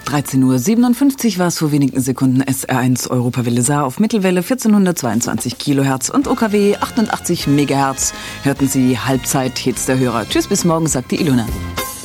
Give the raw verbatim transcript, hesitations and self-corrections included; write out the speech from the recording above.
dreizehn Uhr siebenundfünfzig war es vor wenigen Sekunden. S R eins Europawelle Saar auf Mittelwelle vierzehnhundertzweiundzwanzig Kilohertz und O K W achtundachtzig Megahertz. Hörten Sie Halbzeit, Hits der Hörer. Tschüss, bis morgen, sagt die Ilona.